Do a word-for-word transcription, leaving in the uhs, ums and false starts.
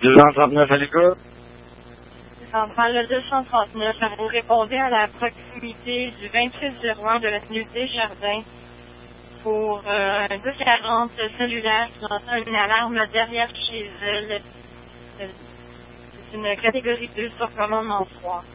deux cent trente-neuf à l'écoute. Centrale le deux cent trente-neuf, vous répondez à la proximité du vingt-six zéro un de l'avenue Desjardins pour euh, un deux quarante cellulaire qui entend une alarme derrière chez elle. C'est une catégorie deux sur commande en trois.